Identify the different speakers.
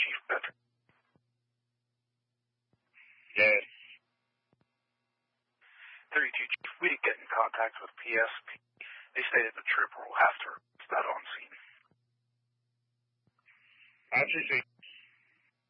Speaker 1: Chief Patrick.
Speaker 2: Yes.
Speaker 1: 32 Chief, we did get in contact with PSP. They stated the trooper will have to start on scene.
Speaker 2: Roger,